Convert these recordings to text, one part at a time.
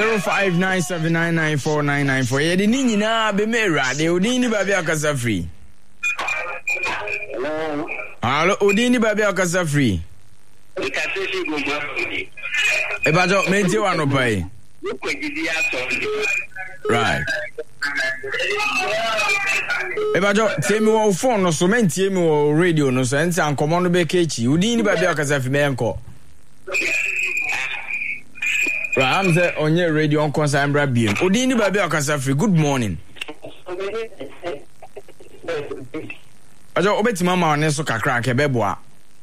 0597994994. Yedi ni nyina be mera de odi ni ba bia kasa free. Hello, odi ni ba bia kasa free. Ebajo menti wa no pai. Right. Ebajo temi wo phone no so menti mi wo radio no so enti ankomo no be kechi. Odi ni ba bia kasa free me enko. Right, I'm there on your radio on concern Brabbian. Odi ni ba bia kasa free. Good morning. Ajo obeti mama one so kakra ke beboa.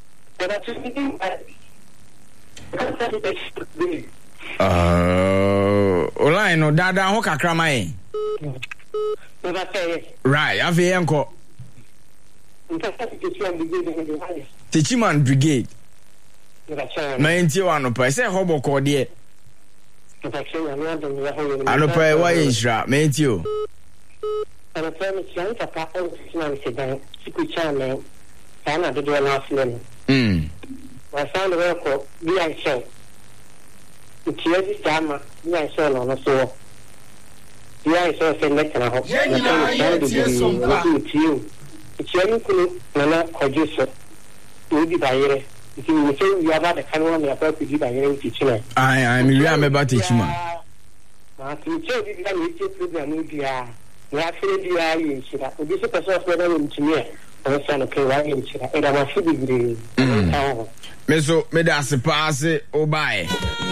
Online no dada ho kakra mai. Right, ave enko. Techiman Brigade. Menti wa no pa say hobo ko de. Ano pa wa inshra menti o. Ana peme chianta pa o sinani sedan sikuchane sana de do na aflen wasana wako bia show utiezi chama bia show no so bia show se nekana ho utieni kunu na kojuso udi bayire ikini mche yaba de kanwa me apa kudi bayire utichina ai mi ria me ba techima ma tiche di ga ni che program dia ya fere di ya yi shira obi se person for na ntimi o se na ke wa yi shira e da ma fi digre me so me da se pass o bae